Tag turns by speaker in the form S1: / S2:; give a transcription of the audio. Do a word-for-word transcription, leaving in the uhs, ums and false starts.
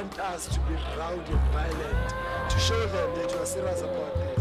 S1: want us to be loud and violent, to show them that you are serious about them.